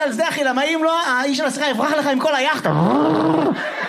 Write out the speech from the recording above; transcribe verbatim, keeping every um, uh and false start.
על זה אחי, למה אם לא, האיש של השיחה יברח לך עם כל היחד.